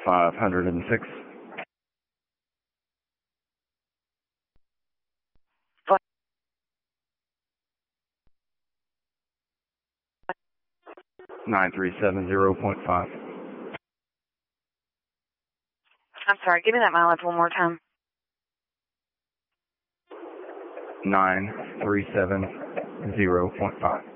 506. 9370.5. I'm sorry, give me that mileage one more time. 9370.5.